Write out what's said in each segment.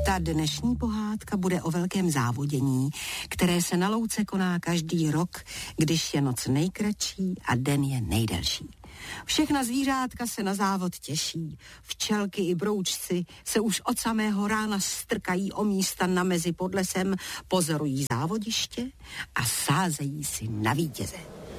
Ta dnešní pohádka bude o velkém závodění, které se na louce koná každý rok, když je noc nejkratší a den je nejdelší. Všechna zvířátka se na závod těší. Včelky i broučci se už od samého rána strkají o místa na mezi pod lesem, pozorují závodiště a sázejí si na vítěze.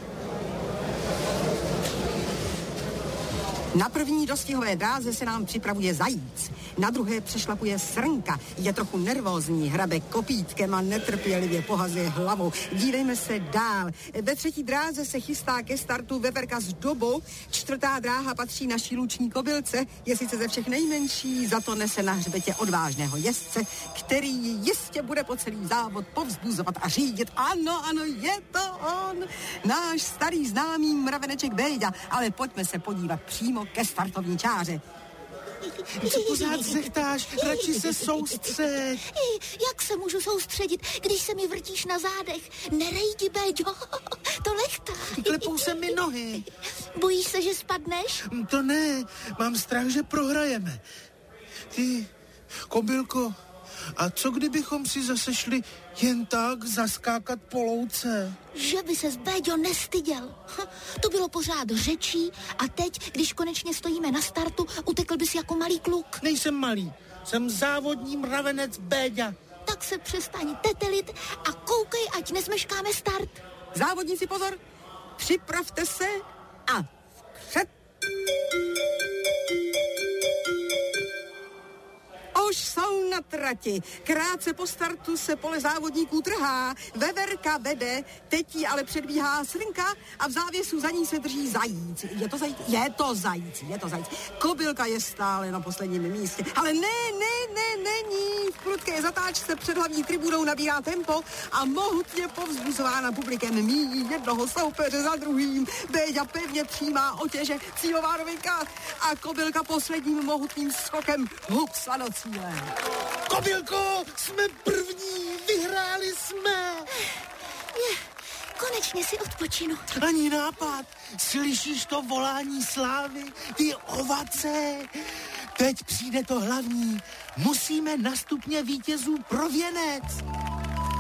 Na první dostihové dráze se nám připravuje zajíc, na druhé přešlapuje srnka, je trochu nervózní, hrabe kopítkem a netrpělivě pohazuje hlavou. Dívejme se dál. Ve třetí dráze se chystá ke startu veverka s dobou, čtvrtá dráha patří naší luční kobylce, je sice ze všech nejmenší, za to nese na hřbetě odvážného jezdce, který ji jistě bude po celý závod povzbuzovat a řídit. Ano, je to on, náš starý známý mraveneček Béďa, ale pojďme se podívat přímo ke startovní čáře. Co pořád zechtáš? Radši se soustřeď. Jak se můžu soustředit, když se mi vrtíš na zádech? Nerejdi, Béďo, to lechtá. Klepou se mi nohy. Bojíš se, že spadneš? To ne, mám strach, že prohrajeme. Ty, kobylko, a co kdybychom si zase šli jen tak zaskákat po louce? Že by ses, Béďo, nestyděl. To bylo pořád řečí a teď, když konečně stojíme na startu, utekl bys jako malý kluk. Nejsem malý, jsem závodní mravenec Béďa. Tak se přestaň tetelit a koukej, ať nezmeškáme start. Závodníci, pozor, připravte se a vpřed. Už jsou na trati. Krátce po startu se pole závodníků trhá. Veverka vede, teď jí ale předbíhá srnka a v závěsu za ní se drží zajíc. Je to zajíc? Je to zajíc. Kobylka je stále na posledním místě. Ale není. V prudké zatáčce před hlavní tribunou nabírá tempo a mohutně povzbuzována publikem míjí jednoho soupeře za druhým. Béďa pevně přijímá otěže, cílová rovinka a kobylka posledním mohutným skokem hupsla do cíle. Kobylko, jsme první, vyhráli jsme. Konečně si odpočinu. Ani nápad, slyšíš to volání slávy, ty ovace? Teď přijde to hlavní, musíme na stupně vítězů pro věnec.